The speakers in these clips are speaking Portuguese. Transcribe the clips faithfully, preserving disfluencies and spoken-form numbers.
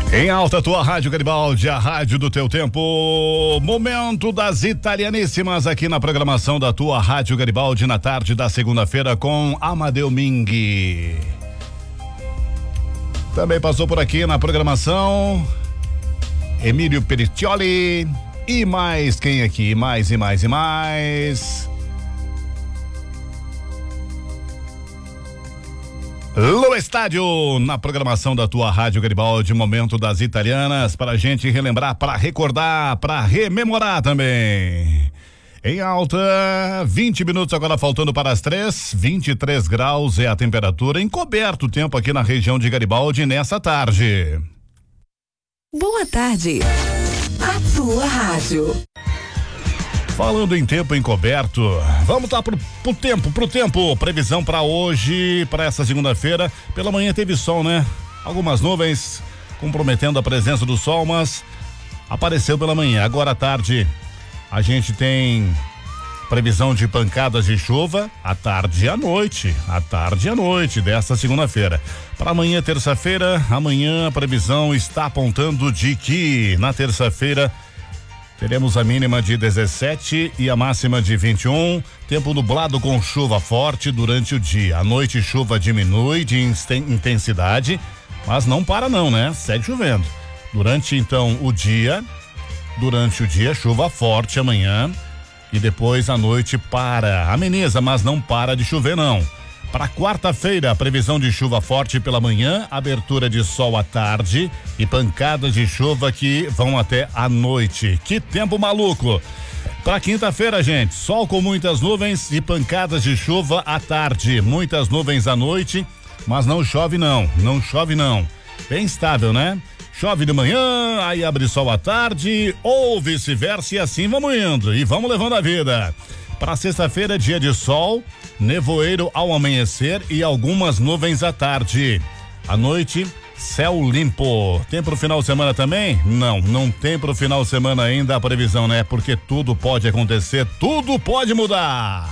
Em alta, tua Rádio Garibaldi, a rádio do teu tempo. Momento das italianíssimas aqui na programação da tua Rádio Garibaldi na tarde da segunda-feira com Amadeu Minghi. Também passou por aqui na programação Emílio Periccioli e mais quem aqui? Mais e mais e mais. Lu Estádio na programação da tua Rádio Garibaldi, momento das italianas, para a gente relembrar, para recordar, para rememorar também. Em alta, vinte minutos agora faltando para as três, vinte e três graus é a temperatura, encoberto o tempo aqui na região de Garibaldi nessa tarde. Boa tarde, a tua rádio. Falando em tempo encoberto, vamos lá pro, pro tempo, pro tempo. Previsão para hoje, para essa segunda-feira. Pela manhã teve sol, né? Algumas nuvens comprometendo a presença do sol, mas apareceu pela manhã. Agora à tarde, a gente tem previsão de pancadas de chuva à tarde e à noite. À tarde e à noite dessa segunda-feira. Para amanhã, terça-feira, amanhã a previsão está apontando de que na terça-feira teremos a mínima de dezessete e a máxima de vinte e um. Tempo nublado com chuva forte durante o dia. À noite, chuva diminui de intensidade, mas não para não, né? Segue chovendo. Durante então o dia, durante o dia, chuva forte amanhã e depois à noite para. Ameniza, mas não para de chover não. Para quarta-feira, previsão de chuva forte pela manhã, abertura de sol à tarde e pancadas de chuva que vão até a noite. Que tempo maluco! Para quinta-feira, gente, sol com muitas nuvens e pancadas de chuva à tarde. Muitas nuvens à noite, mas não chove não, não chove não. Bem estável, né? Chove de manhã, aí abre sol à tarde, ou vice-versa, e assim vamos indo e vamos levando a vida. Para sexta-feira, dia de sol, nevoeiro ao amanhecer e algumas nuvens à tarde. À noite, céu limpo. Tem pro final de semana também? Não, não tem pro final de semana ainda a previsão, né? Porque tudo pode acontecer, tudo pode mudar.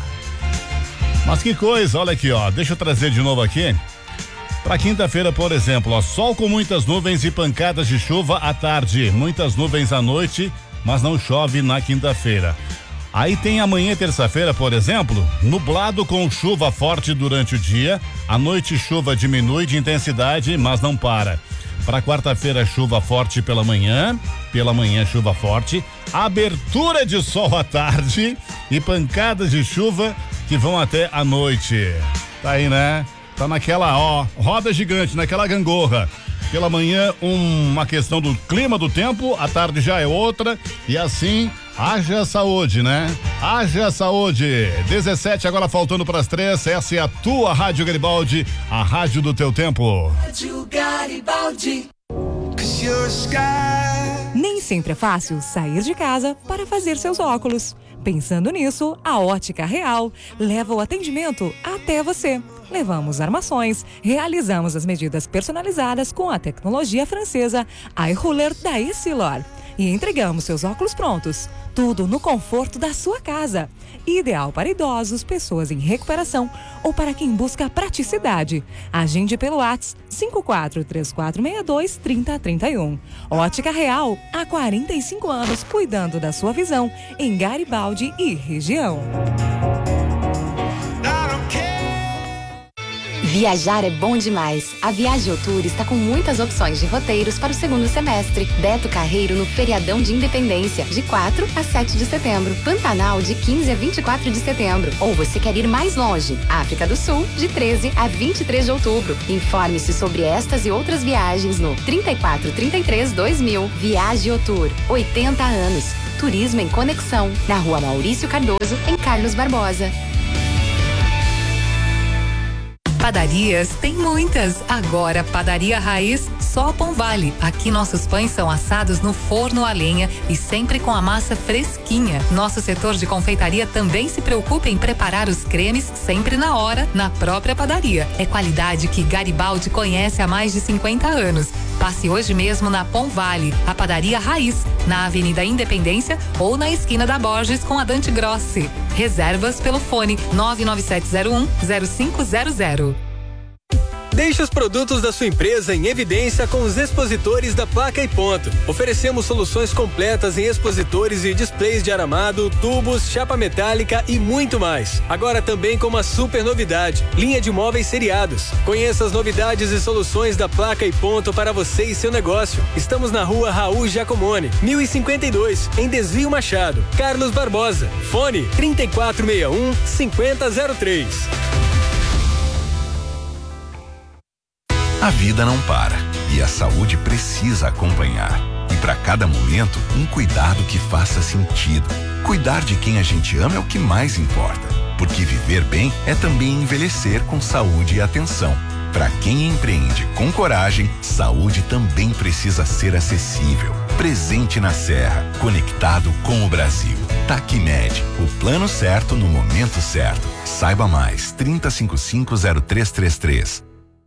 Mas que coisa, olha aqui, ó. Deixa eu trazer de novo aqui. Para quinta-feira, por exemplo, ó, sol com muitas nuvens e pancadas de chuva à tarde. Muitas nuvens à noite, mas não chove na quinta-feira. Aí tem amanhã, terça-feira, por exemplo, nublado com chuva forte durante o dia. À noite, chuva diminui de intensidade, mas não para. Para quarta-feira, chuva forte pela manhã. Pela manhã, chuva forte. Abertura de sol à tarde e pancadas de chuva que vão até a noite. Tá aí, né? Tá naquela, ó, roda gigante, naquela gangorra. Pela manhã, um, uma questão do clima do tempo, à tarde já é outra, e assim, haja saúde, né? Haja saúde. dezessete agora faltando para as três, essa é a tua Rádio Garibaldi, a rádio do teu tempo. Rádio Garibaldi. Nem sempre é fácil sair de casa para fazer seus óculos. Pensando nisso, a Ótica Real leva o atendimento até você. Levamos armações, realizamos as medidas personalizadas com a tecnologia francesa Eye Ruler da Essilor e entregamos seus óculos prontos. Tudo no conforto da sua casa. Ideal para idosos, pessoas em recuperação ou para quem busca praticidade. Agende pelo WhatsApp cinco quatro três quatro seis dois, três zero três um. Ótica Real, há quarenta e cinco anos cuidando da sua visão em Garibaldi e região. Viajar é bom demais. A Viagem Tour está com muitas opções de roteiros para o segundo semestre. Beto Carreiro no feriadão de Independência, de quatro a sete de setembro. Pantanal, de quinze a vinte e quatro de setembro. Ou você quer ir mais longe? África do Sul, de treze a vinte e três de outubro. Informe-se sobre estas e outras viagens no trinta e quatro, trinta e três, dois mil. Viagem Tour, oitenta anos. Turismo em conexão. Na rua Maurício Cardoso, em Carlos Barbosa. Padarias tem muitas. Agora, Padaria Raiz, só Pão Vale. Aqui nossos pães são assados no forno a lenha e sempre com a massa fresquinha. Nosso setor de confeitaria também se preocupa em preparar os cremes sempre na hora, na própria padaria. É qualidade que Garibaldi conhece há mais de cinquenta anos. Passe hoje mesmo na Pão Vale, a Padaria Raiz, na Avenida Independência ou na esquina da Borges com a Dante Grossi. Reservas pelo fone nove nove sete zero um zero cinco zero zero. Deixe os produtos da sua empresa em evidência com os expositores da Placa e Ponto. Oferecemos soluções completas em expositores e displays de aramado, tubos, chapa metálica e muito mais. Agora também com uma super novidade, linha de móveis seriados. Conheça as novidades e soluções da Placa e Ponto para você e seu negócio. Estamos na rua Raul Giacomone, mil e cinquenta e dois, em Desvio Machado. Carlos Barbosa. Fone trinta e quatro sessenta e um, cinquenta zero três. A vida não para e a saúde precisa acompanhar. E para cada momento, um cuidado que faça sentido. Cuidar de quem a gente ama é o que mais importa, porque viver bem é também envelhecer com saúde e atenção. Para quem empreende com coragem, saúde também precisa ser acessível. Presente na Serra, conectado com o Brasil. Tacmed, o plano certo no momento certo. Saiba mais, trinta e cinquenta e cinco, zero três trinta e três.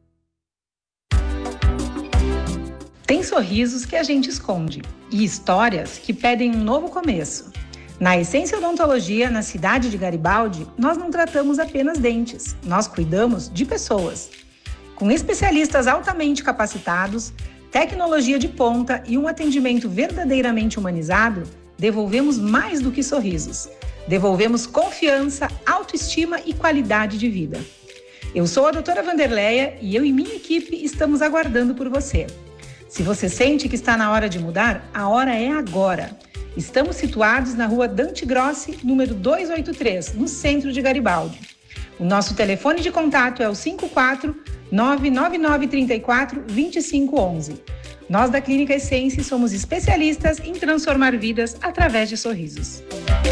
Tem sorrisos que a gente esconde e histórias que pedem um novo começo. Na Essência Odontologia, na cidade de Garibaldi, nós não tratamos apenas dentes, nós cuidamos de pessoas. Com especialistas altamente capacitados, tecnologia de ponta e um atendimento verdadeiramente humanizado, devolvemos mais do que sorrisos. Devolvemos confiança, autoestima e qualidade de vida. Eu sou a doutora Vanderleia e eu e minha equipe estamos aguardando por você. Se você sente que está na hora de mudar, a hora é agora. Estamos situados na rua Dante Grossi, número duzentos e oitenta e três, no centro de Garibaldi. O nosso telefone de contato é o cinco quatro nove nove nove três quatro dois cinco um um. Nós da Clínica Essência somos especialistas em transformar vidas através de sorrisos.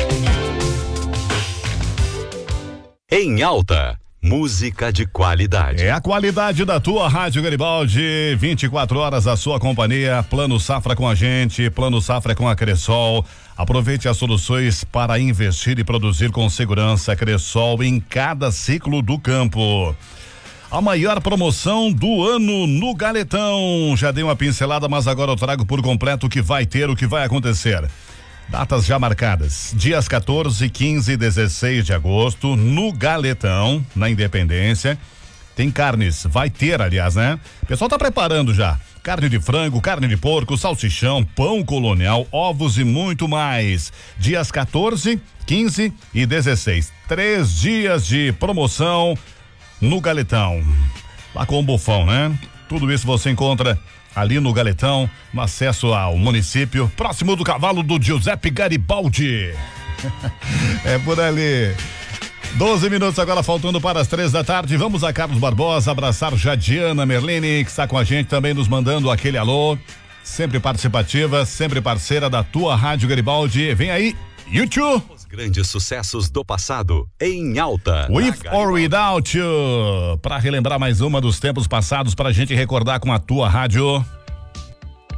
Em Alta. Música de qualidade. É a qualidade da tua Rádio Garibaldi, vinte e quatro horas a sua companhia. Plano Safra com a gente, Plano Safra com a Cressol. Aproveite as soluções para investir e produzir com segurança. Cressol em cada ciclo do campo. A maior promoção do ano no Galetão. Já dei uma pincelada, mas agora eu trago por completo o que vai ter, o que vai acontecer. Datas já marcadas, dias quatorze, quinze e dezesseis de agosto, no Galetão, na Independência. Tem carnes, vai ter, aliás, né? O pessoal tá preparando já. Carne de frango, carne de porco, salsichão, pão colonial, ovos e muito mais. Dias quatorze, quinze e dezesseis. Três dias de promoção no Galetão. Lá com o Bufão, né? Tudo isso você encontra ali no Galetão, no acesso ao município, próximo do cavalo do Giuseppe Garibaldi. É por ali. doze minutos agora faltando para as três da tarde. Vamos a Carlos Barbosa abraçar Jadiana Merlini, que está com a gente também nos mandando aquele alô. Sempre participativa, sempre parceira da tua Rádio Garibaldi. Vem aí, YouTube. Os grandes sucessos do passado em Alta. With or Without You. Para relembrar mais uma dos tempos passados, para a gente recordar com a tua rádio.